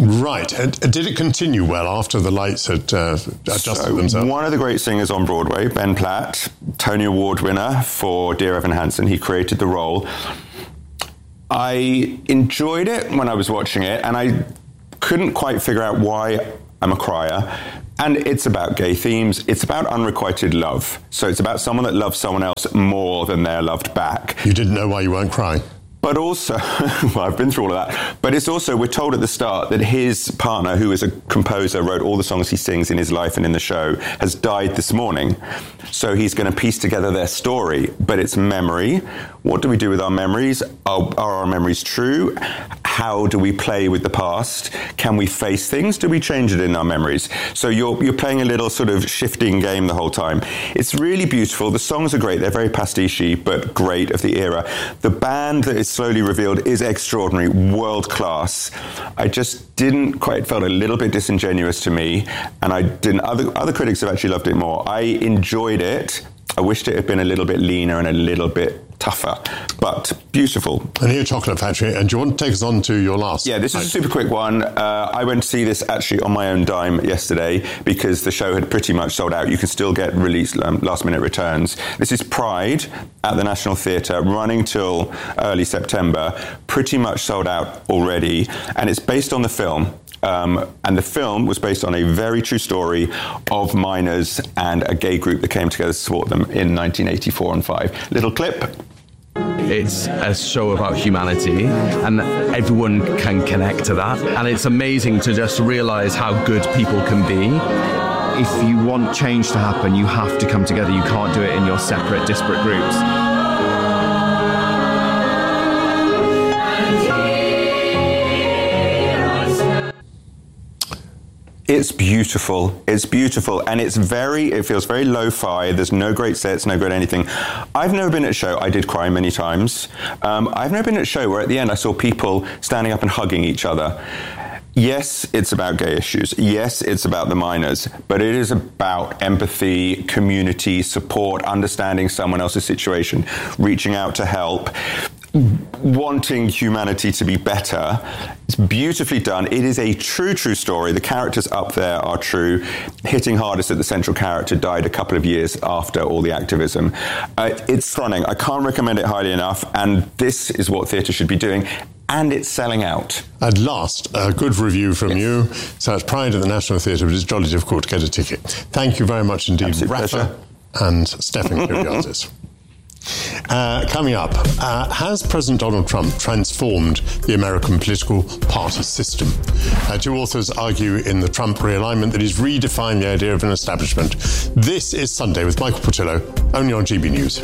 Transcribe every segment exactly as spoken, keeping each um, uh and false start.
Right. And did it continue well after the lights had uh, adjusted so themselves? One of the great singers on Broadway, Ben Platt, Tony Award winner for Dear Evan Hansen, he created the role. I enjoyed it when I was watching it, and I couldn't quite figure out why I'm a crier. And it's about gay themes. It's about unrequited love. So it's about someone that loves someone else more than they're loved back. You didn't know why you weren't crying? But also, well, I've been through all of that. But it's also, we're told at the start that his partner, who is a composer, wrote all the songs he sings in his life and in the show, has died this morning. So he's going to piece together their story. But it's memory. What do we do with our memories? Are, are our memories true? How do we play with the past? Can we face things? Do we change it in our memories? So you're you're playing a little sort of shifting game the whole time. It's really beautiful. The songs are great. They're very pastiche-y, but great of the era. The band that is slowly revealed is extraordinary, world class. I just didn't quite, felt a little bit disingenuous to me, and I didn't. Other other critics have actually loved it more. I enjoyed it. I wished it had been a little bit leaner and a little bit tougher, but beautiful. And here, Chocolate Factory, and do you want to take us on to your last? Yeah, this is a super quick one. Uh, I went to see this actually on my own dime yesterday because the show had pretty much sold out. You can still get release um, last-minute returns. This is Pride at the National Theatre, running till early September, pretty much sold out already, and it's based on the film. Um, and the film was based on a very true story of miners and a gay group that came together to support them in nineteen eighty-four and five. Little clip. It's a show about humanity, and everyone can connect to that. And it's amazing to just realise how good people can be. If you want change to happen, you have to come together. You can't do it in your separate, disparate groups. It's beautiful. It's beautiful. And it's very, it feels very lo-fi. There's no great sets, no great anything. I've never been at a show, I did cry many times. Um, I've never been at a show where at the end I saw people standing up and hugging each other. Yes, it's about gay issues. Yes, it's about the miners, but it is about empathy, community, support, understanding someone else's situation, reaching out to help, wanting humanity to be better. It's beautifully done. It is a true, true story. The characters up there are true. Hitting hardest at the central character died a couple of years after all the activism. Uh, it's stunning. I can't recommend it highly enough, and this is what theatre should be doing. And it's selling out. At last, a good review from yes. you. So it's Pride at the National Theatre, but it's jolly difficult to get a ticket. Thank you very much indeed, Absolute Rafa pleasure. and Stefan Kyriazis. Uh, coming up, uh, has President Donald Trump transformed the American political party system? Uh, two authors argue in the Trump realignment that he's redefined the idea of an establishment. This is Sunday with Michael Portillo, only on G B News.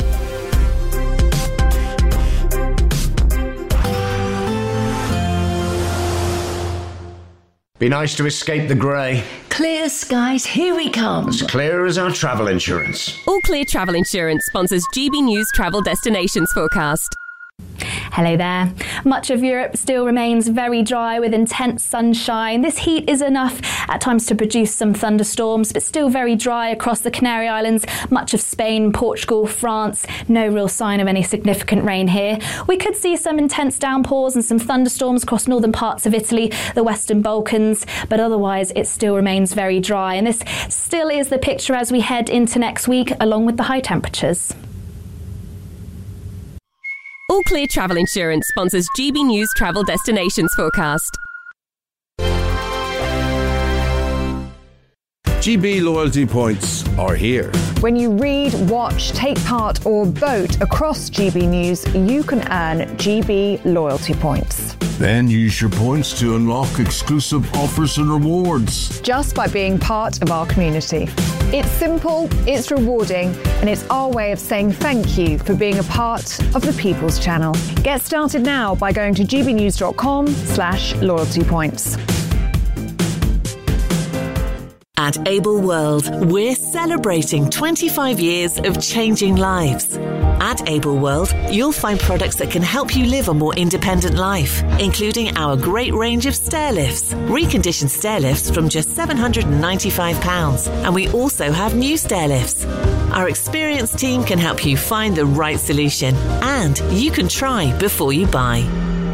Be nice to escape the grey. Clear skies, here we come. As clear as our travel insurance. All Clear Travel Insurance sponsors G B News Travel Destinations Forecast. Hello there. Much of Europe still remains very dry with intense sunshine. This heat is enough at times to produce some thunderstorms, but still very dry across the Canary Islands, much of Spain, Portugal, France. No real sign of any significant rain here. We could see some intense downpours and some thunderstorms across northern parts of Italy, the Western Balkans, but otherwise it still remains very dry. And this still is the picture as we head into next week, along with the high temperatures. All Clear Travel Insurance sponsors G B News Travel Destinations Forecast. G B loyalty points are here. When you read, watch, take part or vote across G B News, you can earn G B loyalty points. Then use your points to unlock exclusive offers and rewards. Just by being part of our community. It's simple, it's rewarding, and it's our way of saying thank you for being a part of the People's Channel. Get started now by going to gbnews.com slash loyalty points. At Able World, we're celebrating twenty-five years of changing lives. At Able World, you'll find products that can help you live a more independent life, including our great range of stair lifts, reconditioned stair lifts from just seven hundred ninety-five pounds, and we also have new stair lifts. Our experienced team can help you find the right solution, and you can try before you buy.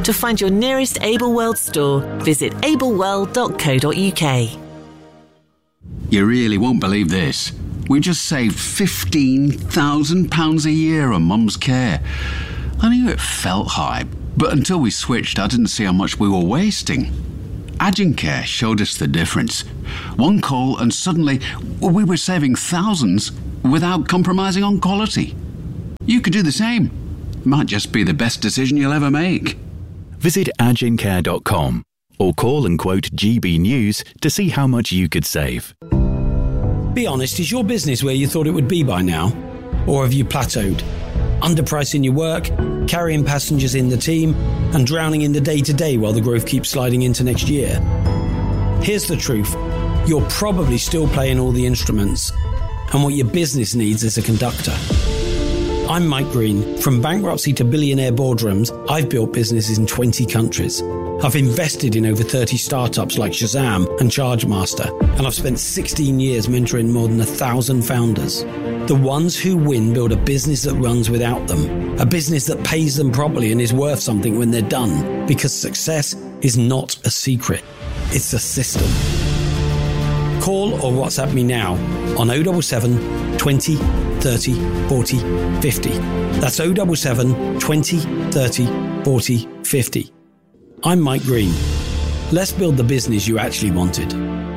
To find your nearest Able World store, visit able world dot co dot uk. You really won't believe this. We just saved fifteen thousand pounds a year on Mum's care. I knew it felt high, but until we switched, I didn't see how much we were wasting. Agencare showed us the difference. One call and suddenly we were saving thousands without compromising on quality. You could do the same. Might just be the best decision you'll ever make. Visit agencare dot com or call and quote G B News to see how much you could save. Be honest, is your business where you thought it would be by now? Or have you plateaued? Underpricing your work, carrying passengers in the team, and drowning in the day-to-day while the growth keeps sliding into next year? Here's the truth. You're probably still playing all the instruments, and what your business needs is a conductor. I'm Mike Green. From bankruptcy to billionaire boardrooms, I've built businesses in twenty countries. I've invested in over thirty startups like Shazam and Chargemaster, and I've spent sixteen years mentoring more than a thousand founders. The ones who win build a business that runs without them, a business that pays them properly and is worth something when they're done, because success is not a secret, it's a system. Call or WhatsApp me now on oh seven seven, twenty, thirty, forty, fifty. That's oh seven seven, twenty, thirty, forty, fifty. I'm Mike Green. Let's build the business you actually wanted.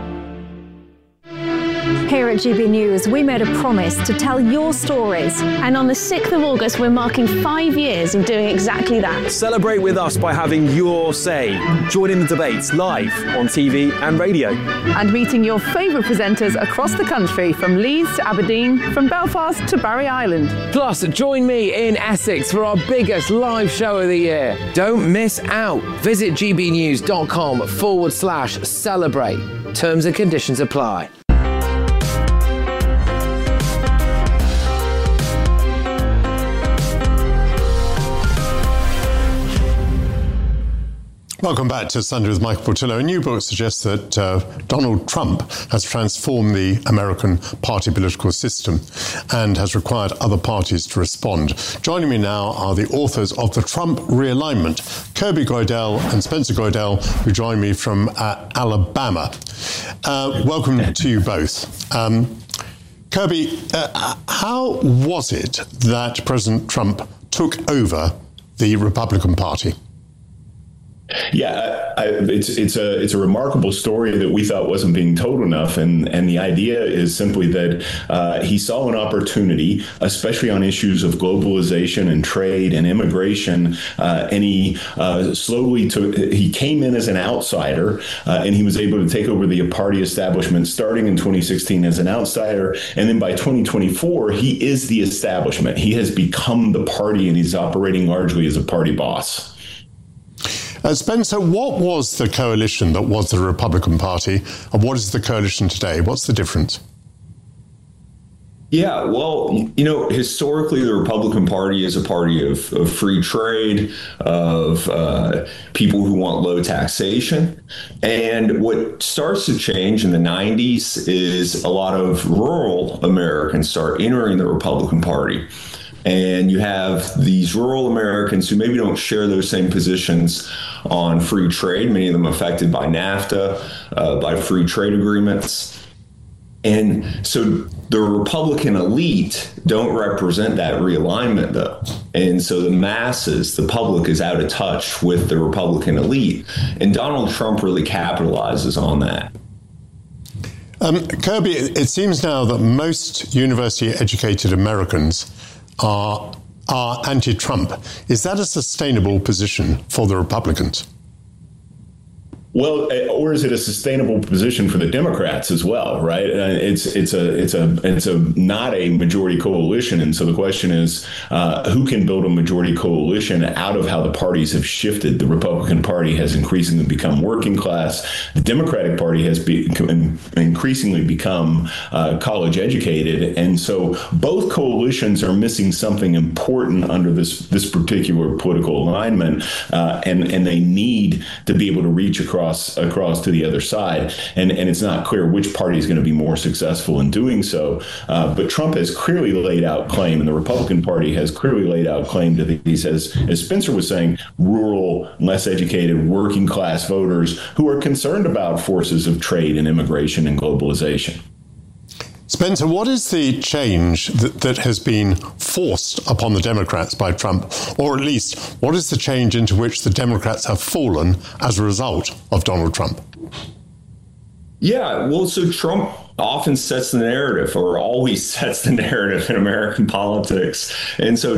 Here at G B News, we made a promise to tell your stories. And on the sixth of August, we're marking five years of doing exactly that. Celebrate with us by having your say. Join in the debates live on T V and radio. And meeting your favourite presenters across the country, from Leeds to Aberdeen, from Belfast to Barry Island. Plus, join me in Essex for our biggest live show of the year. Don't miss out. Visit gbnews.com forward slash celebrate. Terms and conditions apply. Welcome back to Sunday with Michael Portillo. A new book suggests that uh, Donald Trump has transformed the American party political system and has required other parties to respond. Joining me now are the authors of The Trump Realignment, Kirby Goidel and Spencer Goidel, who join me from uh, Alabama. Uh, welcome to you both. Um, Kirby, uh, how was it that President Trump took over the Republican Party? Yeah, I, it's it's a it's a remarkable story that we thought wasn't being told enough, and and the idea is simply that uh, he saw an opportunity, especially on issues of globalization and trade and immigration, uh, and he uh, slowly took. He came in as an outsider, uh, and he was able to take over the party establishment starting in twenty sixteen as an outsider, and then by twenty twenty-four he is the establishment. He has become the party, and he's operating largely as a party boss. Uh, Spencer, what was the coalition that was the Republican Party, and what is the coalition today? What's the difference? Yeah, well, you know, historically, the Republican Party is a party of, of free trade, of uh, people who want low taxation. And what starts to change in the nineties is a lot of rural Americans start entering the Republican Party. And you have these rural Americans who maybe don't share those same positions on free trade, many of them affected by NAFTA, uh, by free trade agreements. And so the Republican elite don't represent that realignment, though. And so the masses, the public, is out of touch with the Republican elite. And Donald Trump really capitalizes on that. Um, Kirby, it seems now that most university-educated Americans are are anti-Trump. Is that a sustainable position for the Republicans? Well, or is it a sustainable position for the Democrats as well, right? It's it's a it's a it's a not a majority coalition, and so the question is, uh, who can build a majority coalition out of how the parties have shifted? The Republican Party has increasingly become working class. The Democratic Party has become, increasingly become uh, college educated, and so both coalitions are missing something important under this this particular political alignment, uh, and and they need to be able to reach across across across to the other side. And, and it's not clear which party is going to be more successful in doing so. Uh, but Trump has clearly laid out claim, and the Republican Party has clearly laid out claim to these, as, as Spencer was saying, rural, less educated, working class voters who are concerned about forces of trade and immigration and globalization. Spencer, what is the change that, that has been forced upon the Democrats by Trump, or at least what is the change into which the Democrats have fallen as a result of Donald Trump? Yeah, well, so Trump often sets the narrative, or always sets the narrative in American politics. And so